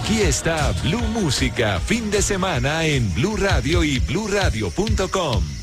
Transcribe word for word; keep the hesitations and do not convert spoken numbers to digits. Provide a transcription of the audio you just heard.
Aquí está Blue Música, fin de semana en Blue Radio y blue radio punto com.